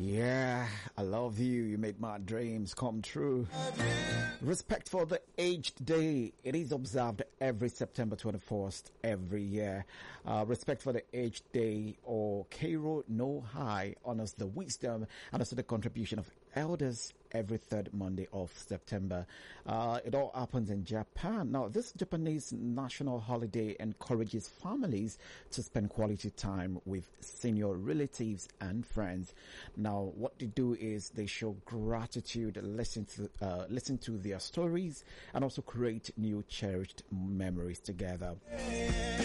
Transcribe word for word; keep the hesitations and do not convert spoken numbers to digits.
Yeah, I love you. You make my dreams come true. Respect for the Aged Day. It is observed every September twenty-first every year. Uh, Respect for the Aged Day, or Keiro no Hai, honors the wisdom and also the contribution of elders every third Monday of September. Uh, it all happens in Japan. Now, this Japanese national holiday encourages families to spend quality time with senior relatives and friends. Now, what they do is they show gratitude, listen to, uh, listen to their stories, and also create new cherished memories together.